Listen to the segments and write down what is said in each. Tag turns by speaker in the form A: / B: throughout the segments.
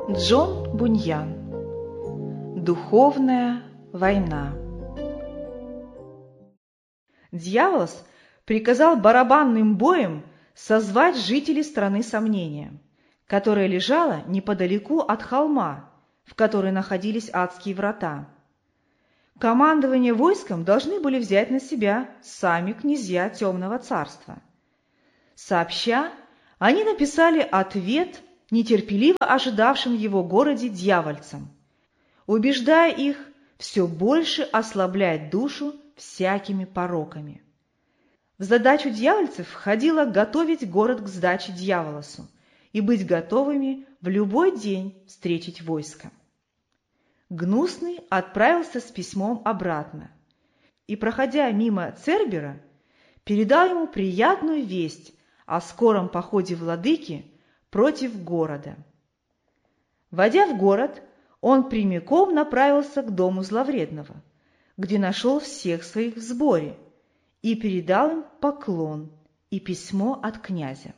A: Джон Буньян. Духовная война. Дьяволос приказал барабанным боем созвать жителей страны Сомнения, которая лежала неподалеку от холма, в которой находились адские врата. Командование войском должны были взять на себя сами князья Темного царства. Сообща, они написали ответ нетерпеливо ожидавшим в его городе дьявольцам, убеждая их все больше ослаблять душу всякими пороками. В задачу дьявольцев входило готовить город к сдаче дьяволосу и быть готовыми в любой день встретить войско. Гнусный отправился с письмом обратно и, проходя мимо Цербера, передал ему приятную весть о скором походе владыки против города. Войдя в город, он прямиком направился к дому зловредного, где нашел всех своих в сборе, и передал им поклон и письмо от князя.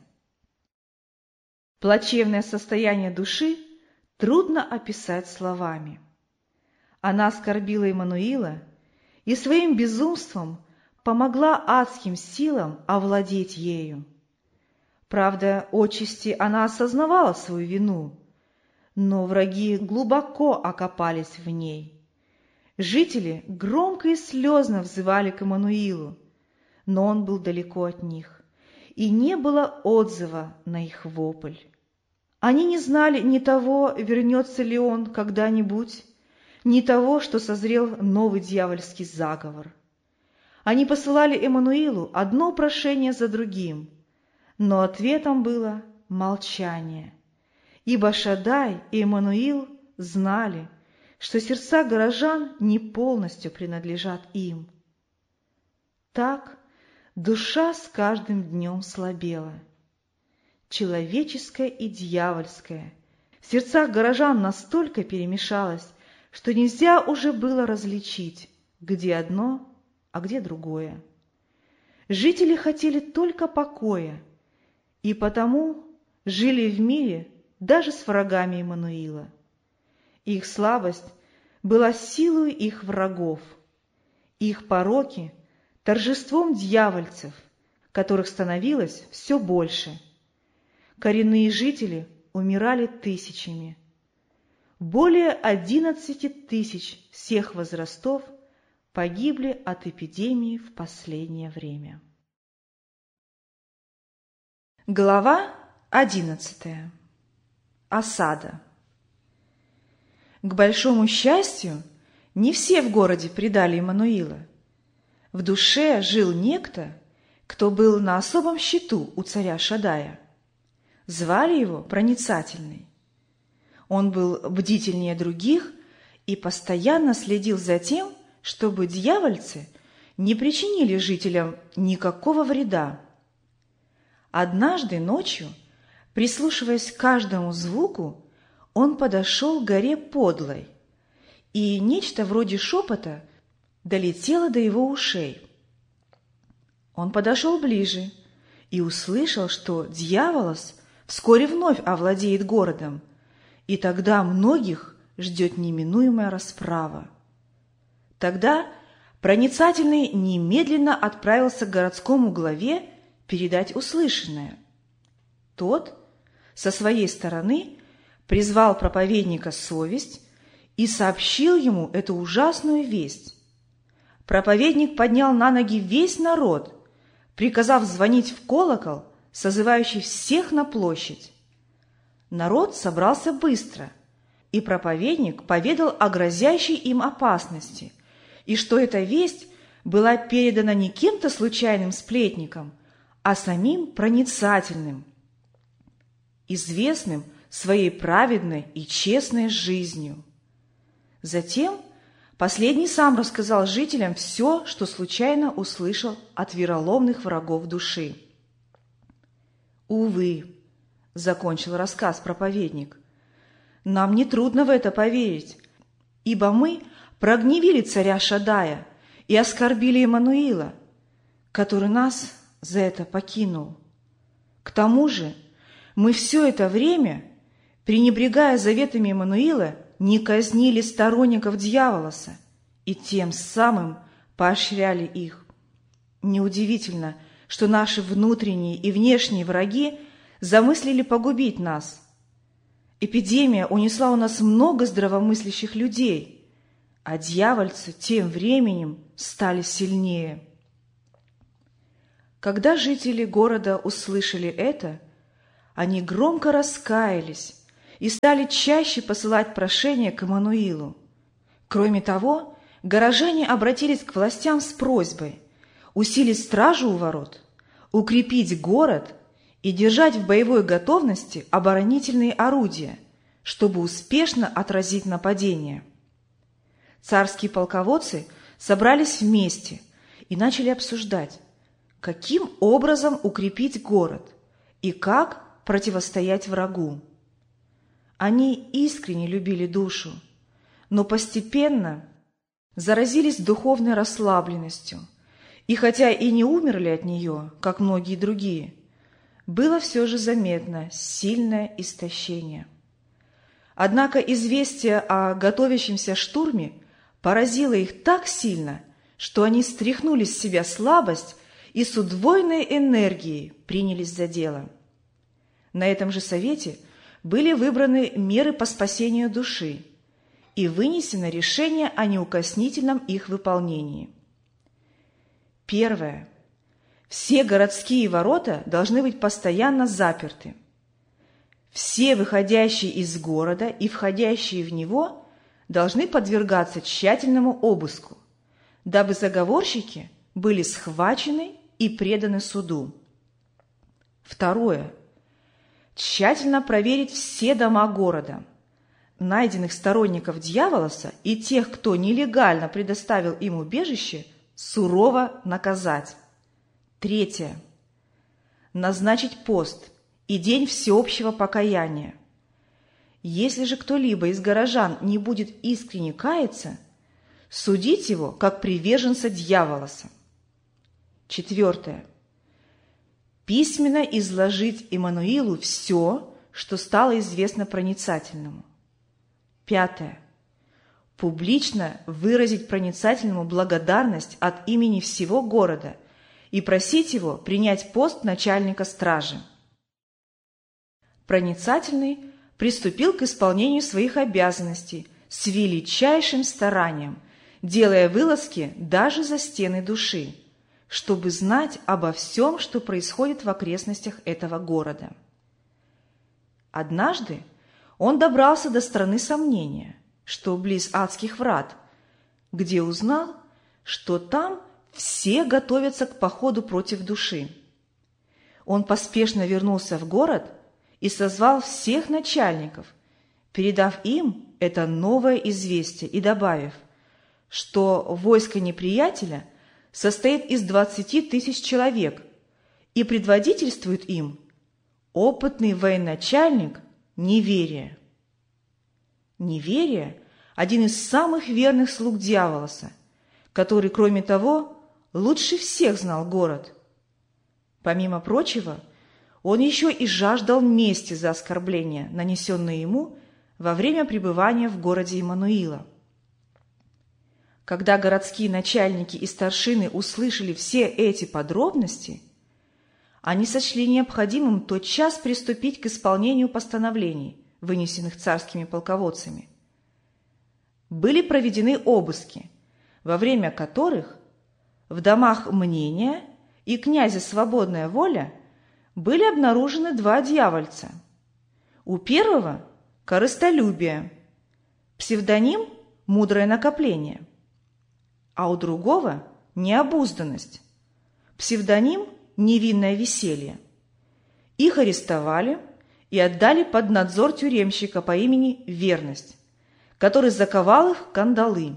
A: Плачевное состояние души трудно описать словами. Она оскорбила Иммануила и своим безумством помогла адским силам овладеть ею. Правда, отчасти она осознавала свою вину, но враги глубоко окопались в ней. Жители громко и слезно взывали к Иммануилу, но он был далеко от них, и не было отзыва на их вопль. Они не знали ни того, вернется ли он когда-нибудь, ни того, что созрел новый дьявольский заговор. Они посылали Иммануилу одно прошение за другим, но ответом было молчание, ибо Шаддай и Иммануил знали, что сердца горожан не полностью принадлежат им. Так душа с каждым днем слабела. Человеческое и дьявольское в сердцах горожан настолько перемешалось, что нельзя уже было различить, где одно, а где другое. Жители хотели только покоя, и потому жили в мире даже с врагами Иммануила. Их слабость была силой их врагов, их пороки — торжеством дьявольцев, которых становилось все больше. Коренные жители умирали тысячами. Более 11 тысяч всех возрастов погибли от эпидемии в последнее время. Глава 11. Осада. К большому счастью, не все в городе предали Иммануила. В душе жил некто, кто был на особом счету у царя Шаддая. Звали его Проницательный. Он был бдительнее других и постоянно следил за тем, чтобы дьявольцы не причинили жителям никакого вреда. Однажды ночью, прислушиваясь к каждому звуку, он подошел к горе Подлой, и нечто вроде шепота долетело до его ушей. Он подошел ближе и услышал, что дьяволос вскоре вновь овладеет городом, и тогда многих ждет неминуемая расправа. Тогда Проницательный немедленно отправился к городскому главе передать услышанное. Тот, со своей стороны, призвал проповедника Совесть и сообщил ему эту ужасную весть. Проповедник поднял на ноги весь народ, приказав звонить в колокол, созывающий всех на площадь. Народ собрался быстро, и проповедник поведал о грозящей им опасности, и что эта весть была передана не кем-то случайным сплетником, а самим Проницательным, известным своей праведной и честной жизнью. Затем последний сам рассказал жителям все, что случайно услышал от вероломных врагов души. «Увы», — закончил рассказ проповедник, — «нам нетрудно в это поверить, ибо мы прогневили царя Шаддая и оскорбили Иммануила, который нас за это покинул. К тому же мы все это время пренебрегая заветами Иммануила, не казнили сторонников Дьяволоса и тем самым поощряли их. Неудивительно, что наши внутренние и внешние враги замыслили погубить нас. Эпидемия унесла у нас много здравомыслящих людей, а дьявольцы тем временем стали сильнее. Когда жители города услышали это, они громко раскаялись и стали чаще посылать прошения к Иммануилу. Кроме того, горожане обратились к властям с просьбой усилить стражу у ворот, укрепить город и держать в боевой готовности оборонительные орудия, чтобы успешно отразить нападение. Царские полководцы собрались вместе и начали обсуждать, каким образом укрепить город и как противостоять врагу. Они искренне любили душу, но постепенно заразились духовной расслабленностью, и хотя и не умерли от нее, как многие другие, было все же заметно сильное истощение. Однако известие о готовящемся штурме поразило их так сильно, что они стряхнули с себя слабость и с удвоенной энергией принялись за дело. На этом же совете были выбраны меры по спасению души и вынесено решение о неукоснительном их выполнении. Первое. Все городские ворота должны быть постоянно заперты. Все выходящие из города и входящие в него должны подвергаться тщательному обыску, дабы заговорщики были схвачены и преданы суду. Второе. Тщательно проверить все дома города, найденных сторонников Дьяволоса и тех, кто нелегально предоставил им убежище, сурово наказать. Третье. Назначить пост и день всеобщего покаяния. Если же кто-либо из горожан не будет искренне каяться, судить его как приверженца Дьяволоса. Четвертое. Письменно изложить Иммануилу все, что стало известно проницательному. Пятое. Публично выразить проницательному благодарность от имени всего города и просить его принять пост начальника стражи. Проницательный приступил к исполнению своих обязанностей с величайшим старанием, делая вылазки даже за стены души, чтобы знать обо всем, что происходит в окрестностях этого города. Однажды он добрался до страны сомнения, что близ адских врат, где узнал, что там все готовятся к походу против души. Он поспешно вернулся в город и созвал всех начальников, передав им это новое известие и добавив, что войско неприятеля состоит из 20 тысяч человек и предводительствует им опытный военачальник Неверия. Неверия – один из самых верных слуг Дьяволоса, который, кроме того, лучше всех знал город. Помимо прочего, он еще и жаждал мести за оскорбления, нанесенные ему во время пребывания в городе Иммануила. Когда городские начальники и старшины услышали все эти подробности, они сочли необходимым тотчас приступить к исполнению постановлений, вынесенных царскими полководцами. Были проведены обыски, во время которых в домах Мнения и князя Свободная воля были обнаружены 2 дьявольца. У первого – корыстолюбие, псевдоним – мудрое накопление, а у другого – необузданность, псевдоним – невинное веселье. Их арестовали и отдали под надзор тюремщика по имени Верность, который заковал их в кандалы.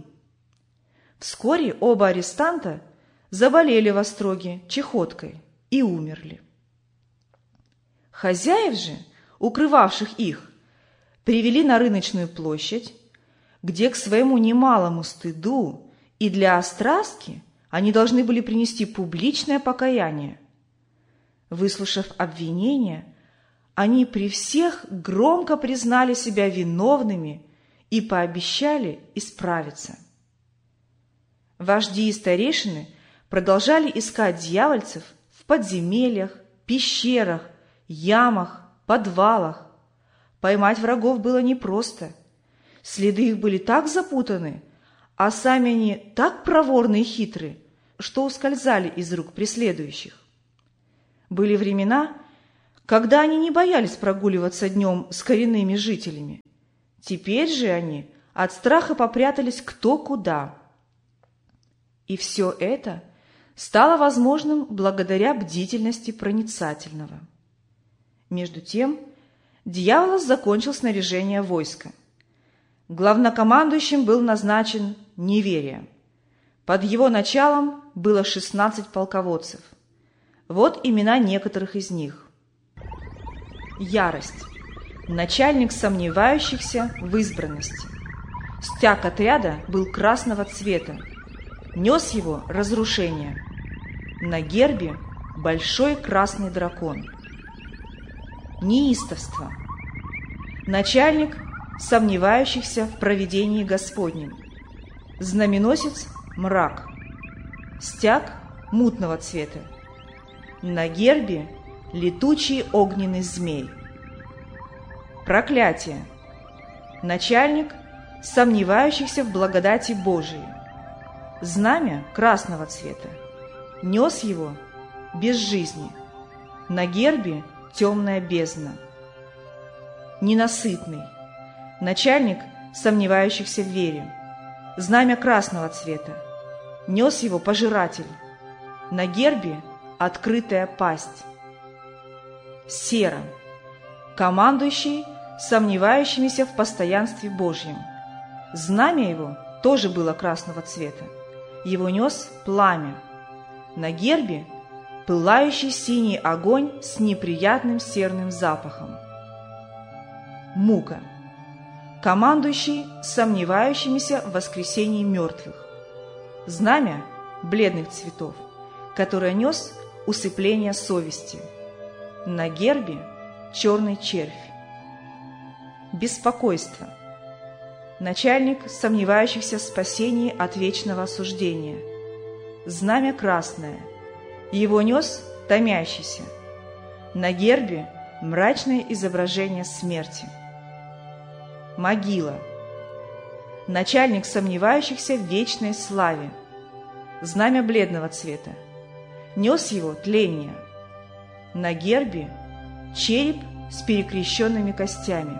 A: Вскоре оба арестанта заболели в остроге чехоткой и умерли. Хозяев же, укрывавших их, привели на рыночную площадь, где к своему немалому стыду и для острастки они должны были принести публичное покаяние. Выслушав обвинения, они при всех громко признали себя виновными и пообещали исправиться. Вожди и старейшины продолжали искать дьявольцев в подземельях, пещерах, ямах, подвалах. Поймать врагов было непросто. Следы их были так запутаны, а сами они так проворны и хитры, что ускользали из рук преследующих. Были времена, когда они не боялись прогуливаться днем с коренными жителями. Теперь же они от страха попрятались кто куда. И все это стало возможным благодаря бдительности проницательного. Между тем, Дьяволос закончил снаряжение войска. Главнокомандующим был назначен Неверия. Под его началом было 16 полководцев. Вот имена некоторых из них. Ярость. Начальник сомневающихся в избранности. Стяг отряда был красного цвета. Нес его разрушение. На гербе большой красный дракон. Неистовство. Начальник сомневающихся в провидении Господнем. Знаменосец – мрак. Стяг мутного цвета. На гербе летучий огненный змей. Проклятие. Начальник сомневающихся в благодати Божией. Знамя красного цвета. Нес его без жизни. На гербе темная бездна. Ненасытный. Начальник сомневающихся в вере. Знамя красного цвета. Нес его пожиратель. На гербе открытая пасть. Сера. Командующий сомневающимися в постоянстве Божьем. Знамя его тоже было красного цвета. Его нес пламя. На гербе пылающий синий огонь с неприятным серным запахом. Мука. Командующий сомневающимися в воскресении мертвых. Знамя бледных цветов, которое нес усыпление совести. На гербе черный червь. Беспокойство. Начальник сомневающихся в спасении от вечного осуждения. Знамя красное. Его нес томящийся. На гербе мрачное изображение смерти. Могила. Начальник сомневающихся в вечной славе. Знамя бледного цвета. Нес его тление. На гербе череп с перекрещенными костями.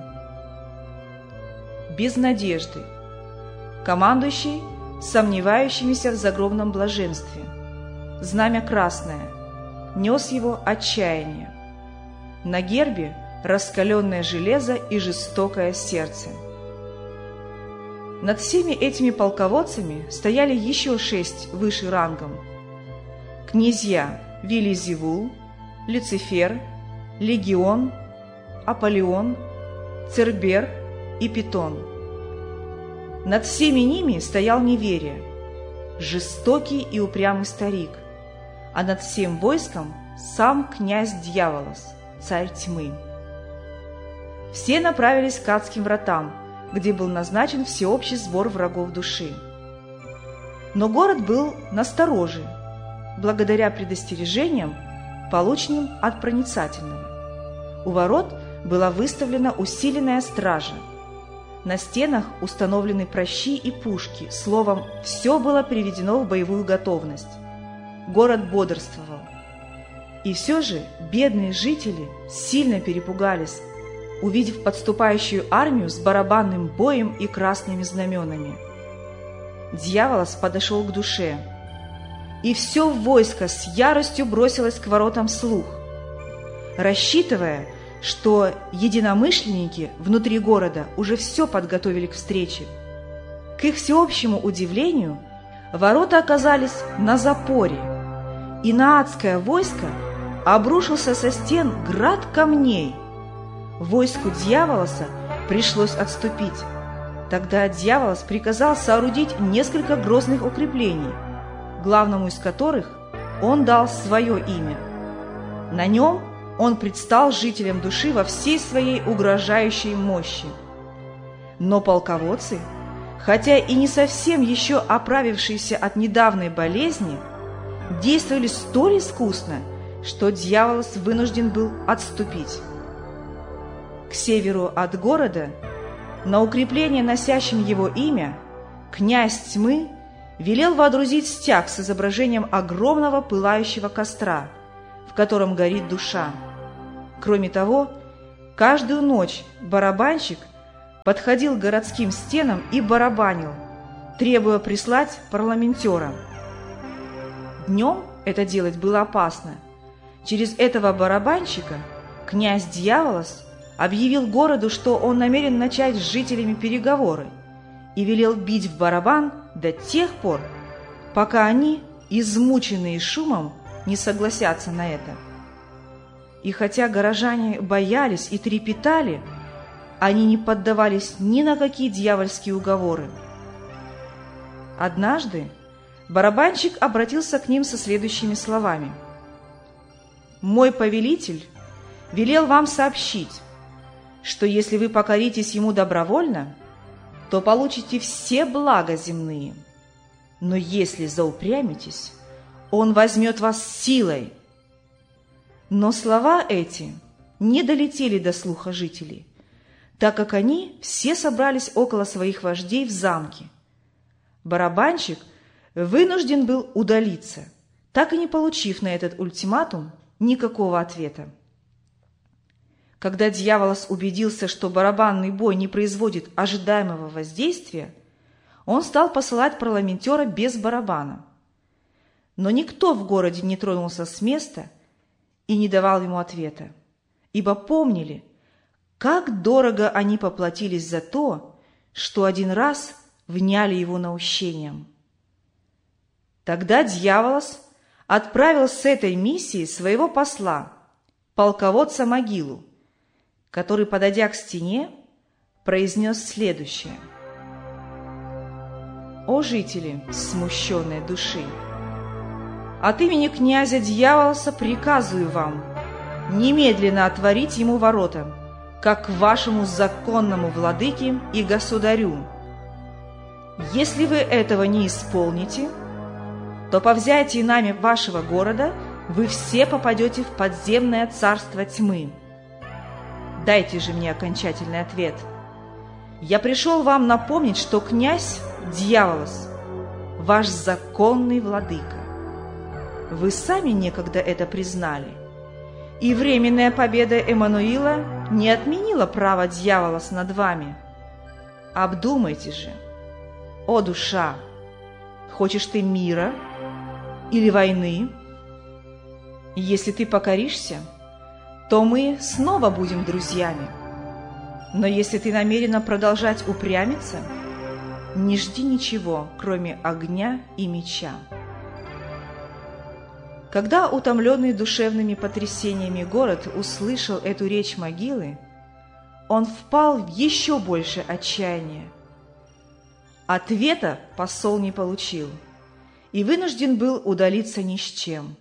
A: Без надежды. Командующий сомневающимися в загробном блаженстве. Знамя красное. Нес его отчаяние. На гербе раскаленное железо и жестокое сердце. Над всеми этими полководцами стояли еще 6 выше рангом. Князья Вилизевул, Люцифер, Легион, Аполеон, Цербер и Питон. Над всеми ними стоял Неверия, жестокий и упрямый старик, а над всем войском сам князь Дьяволос, царь тьмы. Все направились к адским вратам, где был назначен всеобщий сбор врагов души. Но город был настороже, благодаря предостережениям, полученным от проницательного. У ворот была выставлена усиленная стража. На стенах установлены пращи и пушки, словом, все было приведено в боевую готовность. Город бодрствовал. И все же бедные жители сильно перепугались, увидев подступающую армию с барабанным боем и красными знаменами. Дьяволос подошел к душе, и все войско с яростью бросилось к воротам слух, рассчитывая, что единомышленники внутри города уже все подготовили к встрече. К их всеобщему удивлению, ворота оказались на запоре, и на адское войско обрушился со стен град камней. Войску Дьяволоса пришлось отступить. Тогда Дьяволос приказал соорудить несколько грозных укреплений, главному из которых он дал свое имя. На нем он предстал жителям души во всей своей угрожающей мощи. Но полководцы, хотя и не совсем еще оправившиеся от недавней болезни, действовали столь искусно, что дьяволос вынужден был отступить. К северу от города, на укрепление носящим его имя, князь тьмы велел водрузить стяг с изображением огромного пылающего костра, в котором горит душа. Кроме того, каждую ночь барабанщик подходил к городским стенам и барабанил, требуя прислать парламентера. Днем это делать было опасно. Через этого барабанщика князь Дьяволос объявил городу, что он намерен начать с жителями переговоры, и велел бить в барабан до тех пор, пока они, измученные шумом, не согласятся на это. И хотя горожане боялись и трепетали, они не поддавались ни на какие дьявольские уговоры. Однажды барабанщик обратился к ним со следующими словами: «Мой повелитель велел вам сообщить, что если вы покоритесь ему добровольно, то получите все блага земные. Но если заупрямитесь, он возьмет вас силой». Но слова эти не долетели до слуха жителей, так как они все собрались около своих вождей в замке. Барабанщик вынужден был удалиться, так и не получив на этот ультиматум никакого ответа. Когда Дьяволос убедился, что барабанный бой не производит ожидаемого воздействия, он стал посылать парламентера без барабана. Но никто в городе не тронулся с места и не давал ему ответа, ибо помнили, как дорого они поплатились за то, что один раз вняли его наущением. Тогда Дьяволос отправил с этой миссией своего посла, полководца Могилу, который, подойдя к стене, произнес следующее: «О жители смущенной души! От имени князя Дьяволоса приказываю вам немедленно отворить ему ворота, как вашему законному владыке и государю. Если вы этого не исполните, то по взятии нами вашего города вы все попадете в подземное царство тьмы. Дайте же мне окончательный ответ. Я пришел вам напомнить, что князь Дьяволос – ваш законный владыка. Вы сами некогда это признали, и временная победа Эммануила не отменила право Дьяволос над вами. Обдумайте же, о душа, хочешь ты мира или войны? Если ты покоришься, то мы снова будем друзьями. Но если ты намерена продолжать упрямиться, не жди ничего, кроме огня и меча». Когда утомленный душевными потрясениями город услышал эту речь Могилы, он впал в еще большее отчаяние. Ответа посол не получил и вынужден был удалиться ни с чем.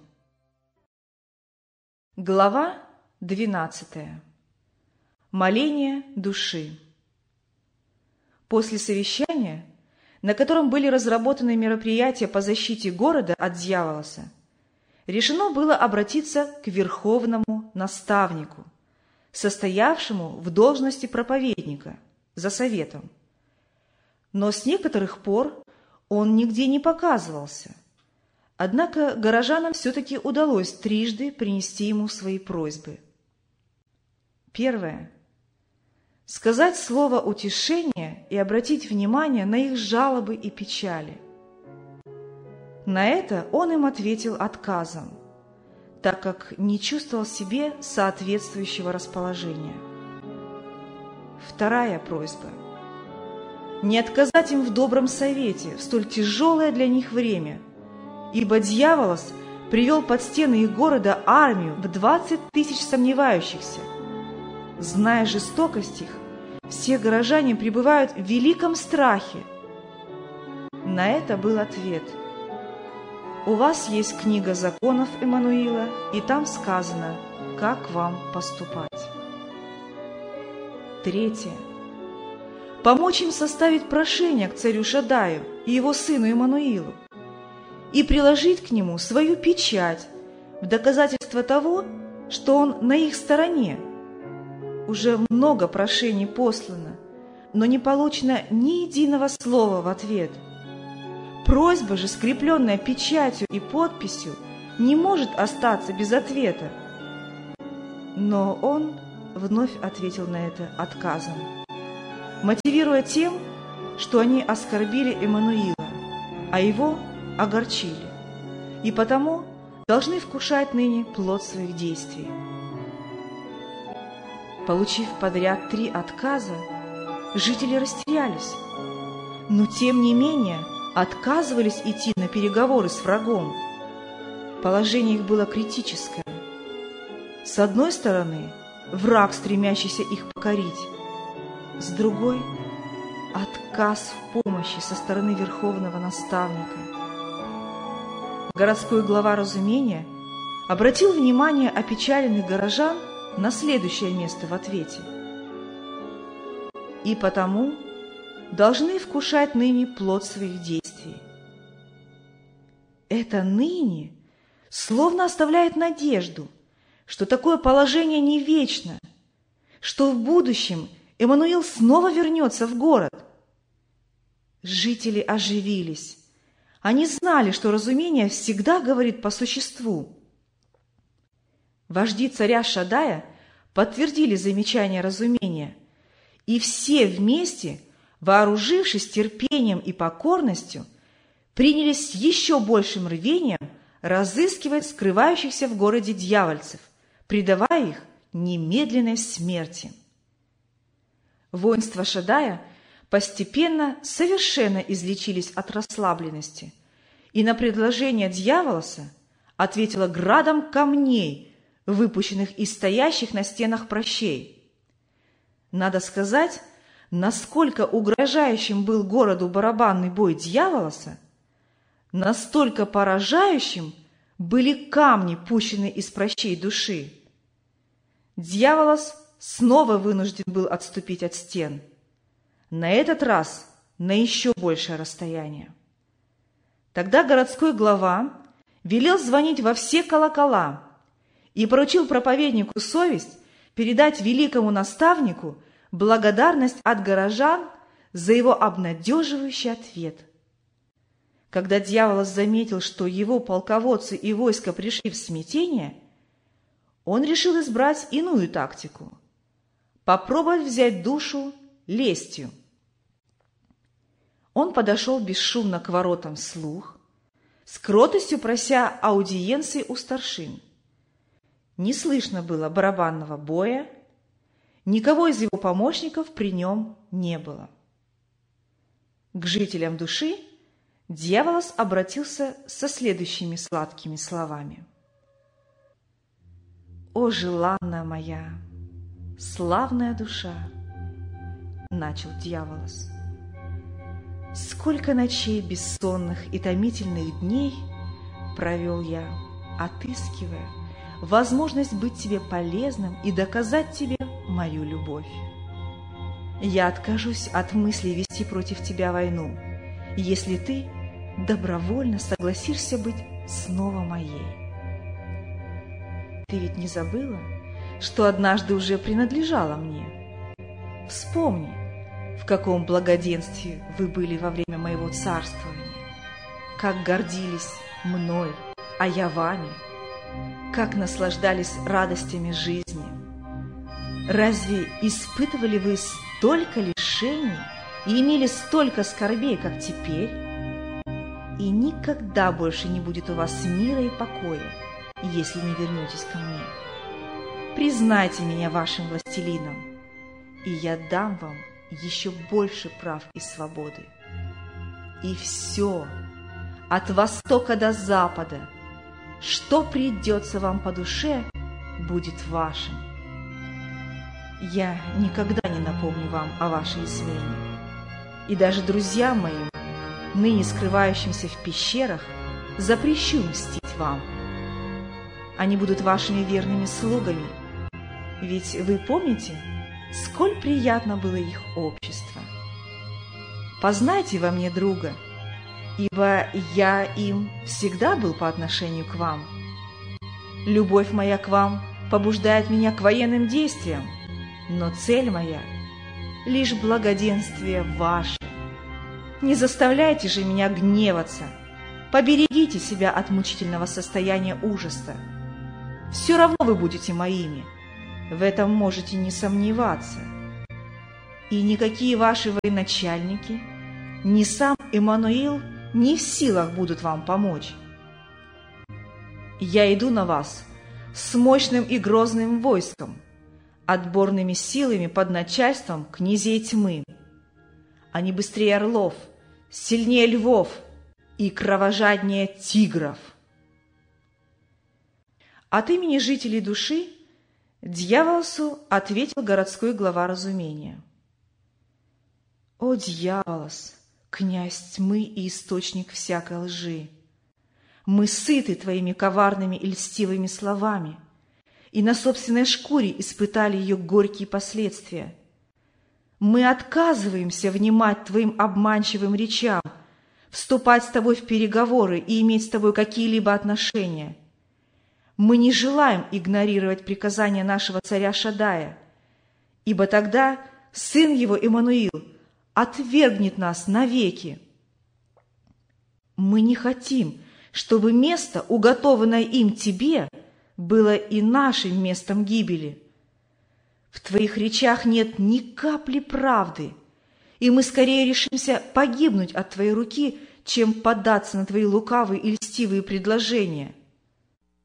A: Глава 12. Моление души. После совещания, на котором были разработаны мероприятия по защите города от Дьяволоса, решено было обратиться к верховному наставнику, состоявшему в должности проповедника, за советом. Но с некоторых пор он нигде не показывался. Однако горожанам все-таки удалось трижды принести ему свои просьбы. Первое. Сказать слово утешения и обратить внимание на их жалобы и печали. На это он им ответил отказом, так как не чувствовал в себе соответствующего расположения. Вторая просьба. Не отказать им в добром совете в столь тяжелое для них время, ибо Дьяволос привел под стены их города армию в 20 тысяч сомневающихся. Зная жестокость их, все горожане пребывают в великом страхе. На это был ответ: у вас есть книга законов Эммануила, и там сказано: как вам поступать. Третье. Помочь им составить прошение к царю Шаддаю и его сыну Иммануилу и приложить к нему свою печать в доказательство того, что он на их стороне. Уже много прошений послано, но не получено ни единого слова в ответ. Просьба же, скрепленная печатью и подписью, не может остаться без ответа. Но он вновь ответил на это отказом, мотивируя тем, что они оскорбили Иммануила, а его огорчили, и потому должны вкушать ныне плод своих действий. Получив подряд 3 отказа, жители растерялись, но тем не менее отказывались идти на переговоры с врагом. Положение их было критическое. С одной стороны, враг, стремящийся их покорить, с другой – отказ в помощи со стороны верховного наставника. Городской глава Разумения обратил внимание опечаленных горожан на следующее место в ответе. «И потому должны вкушать ныне плод своих действий». Это «ныне» словно оставляет надежду, что такое положение не вечно, что в будущем Иммануил снова вернется в город. Жители оживились. Они знали, что разумение всегда говорит по существу. Вожди царя Шаддая подтвердили замечание разумения, и все вместе, вооружившись терпением и покорностью, принялись с еще большим рвением разыскивать скрывающихся в городе дьявольцев, предавая их немедленной смерти. Воинства Шаддая постепенно совершенно излечились от расслабленности, и на предложение дьяволоса ответило градом камней, выпущенных из стоящих на стенах пращей. Надо сказать, насколько угрожающим был городу барабанный бой дьяволоса, настолько поражающим были камни, пущенные из пращей души. Дьяволос снова вынужден был отступить от стен, на этот раз на еще большее расстояние. Тогда городской глава велел звонить во все колокола и поручил проповеднику совесть передать великому наставнику благодарность от горожан за его обнадеживающий ответ. Когда дьяволос заметил, что его полководцы и войско пришли в смятение, он решил избрать иную тактику – попробовать взять душу лестью. Он подошел бесшумно к воротам вслух, с кротостью прося аудиенции у старшин. Не слышно было барабанного боя, никого из его помощников при нем не было. К жителям души дьяволос обратился со следующими сладкими словами. «О, желанная моя, славная душа!» – начал дьяволос. «Сколько ночей бессонных и томительных дней провел я, отыскивая возможность быть тебе полезным и доказать тебе мою любовь. Я откажусь от мысли вести против тебя войну, если ты добровольно согласишься быть снова моей. Ты ведь не забыла, что однажды уже принадлежала мне? Вспомни, в каком благоденствии вы были во время моего царствования, как гордились мной, а я вами, как наслаждались радостями жизни. Разве испытывали вы столько лишений и имели столько скорбей, как теперь? И никогда больше не будет у вас мира и покоя, если не вернетесь ко мне. Признайте меня вашим властелином, и я дам вам еще больше прав и свободы. И все, от востока до запада, что придется вам по душе, будет вашим. Я никогда не напомню вам о вашей измене, и даже друзьям моим, ныне скрывающимся в пещерах, запрещу мстить вам. они будут вашими верными слугами. Ведь вы помните, сколь приятно было их общество. Познайте во мне друга, ибо я им всегда был по отношению к вам. Любовь моя к вам побуждает меня к военным действиям, но цель моя — лишь благоденствие ваше. Не заставляйте же меня гневаться, поберегите себя от мучительного состояния ужаса. Все равно вы будете моими, в этом можете не сомневаться. И никакие ваши военачальники, ни сам Эммануил не в силах будут вам помочь. Я иду на вас с мощным и грозным войском, отборными силами под начальством князей тьмы. Они быстрее орлов, сильнее львов и кровожаднее тигров. От имени жителей души Дьяволосу ответил городской глава разумения. «О, Дьяволос, князь тьмы и источник всякой лжи! Мы сыты твоими коварными и льстивыми словами, и на собственной шкуре испытали ее горькие последствия. Мы отказываемся внимать твоим обманчивым речам, вступать с тобой в переговоры и иметь с тобой какие-либо отношения. Мы не желаем игнорировать приказания нашего царя Шаддая, ибо тогда сын его Эммануил отвергнет нас навеки. Мы не хотим, чтобы место, уготованное им тебе, было и нашим местом гибели. В твоих речах нет ни капли правды, и мы скорее решимся погибнуть от твоей руки, чем поддаться на твои лукавые и льстивые предложения.